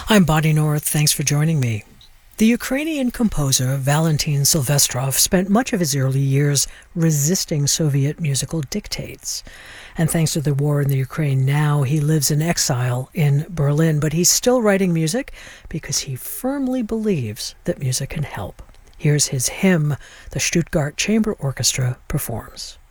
I'm Bonnie North. Thanks for joining me. The Ukrainian composer Valentin Silvestrov spent much of his early years resisting Soviet musical dictates. And thanks to the war in the Ukraine now, he lives in exile in Berlin, but he's still writing music because he firmly believes that music can help. Here's his hymn the Stuttgart Chamber Orchestra performs.